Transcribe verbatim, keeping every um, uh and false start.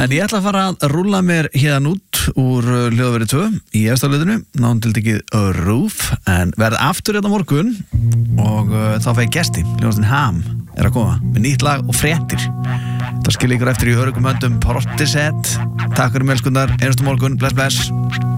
En ég ætla að fara að rúlla mér hérna út úr hljóðveri tvö í efstaflutinu, náttúrulega Roof, en verð aftur hérna morgun og uh, þá fæ ég gesti, hljóðastinn Ham er að koma með nýtt lag og fréttir. Það skilja ykkur eftir í örugum höndum Portishead. Takk fyrir mælskundar, einustu morgun, bless bless.